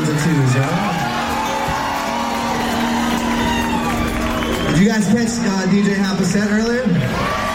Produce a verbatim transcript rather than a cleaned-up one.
ones and twos, right? Did you guys catch uh, D J Happasset earlier?